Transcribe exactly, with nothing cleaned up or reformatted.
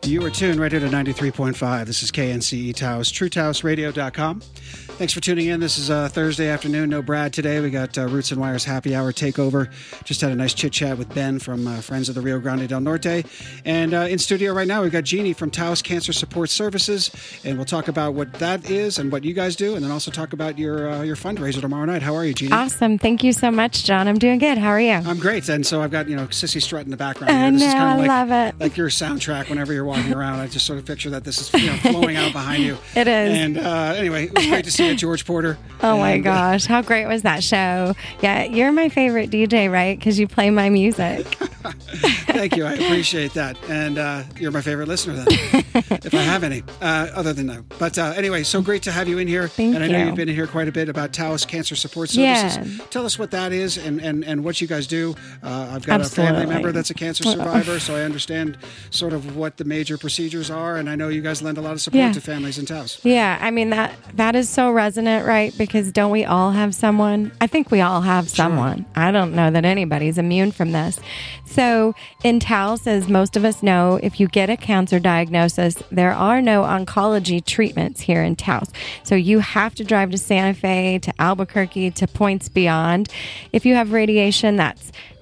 You are tuned right here to ninety-three point five. This is K N C E Taos, true taos radio dot com. Thanks for tuning in. This is uh, Thursday afternoon. No Brad today. We got uh, Roots and Wires Happy Hour Takeover. Just had a nice chit-chat with Ben from uh, Friends of the Rio Grande del Norte. And uh, in studio right now, we've got Jeannie from Taos Cancer Support Services. And we'll talk about what that is and what you guys do. And then also talk about your uh, your fundraiser tomorrow night. How are you, Jeannie? Awesome. Thank you so much, John. I'm doing good. How are you? I'm great. And so I've got, you know, Sissy Strut in the background I here. This know, is kind of I like, love it. like your soundtrack whenever you're walking around. I just sort of picture that this is, you know, flowing out behind you. It is. And uh, anyway, it was great to see you, George Porter. Oh, and, my gosh. How great was that show? Yeah, you're my favorite D J, right? Because you play my music. Thank you. I appreciate that. And uh, you're my favorite listener then, if I have any, uh, other than that. But uh, anyway, so great to have you in here. Thank and I know you. you've been in here quite a bit about Taos Cancer Support Services. Yeah. Tell us what that is and, and, and what you guys do. Uh, I've got Absolutely. a family member that's a cancer survivor, so I understand sort of what the major procedures are. And I know you guys lend a lot of support Yeah. to families in Taos. Yeah, I mean, that that is so resonant, right? Because don't we all have someone? I think we all have someone. I don't know that anybody's immune from this. So in Taos, as most of us know, if you get a cancer diagnosis, there are no oncology treatments here in Taos. So you have to drive to Santa Fe, to Albuquerque, to points beyond. If you have radiation, that's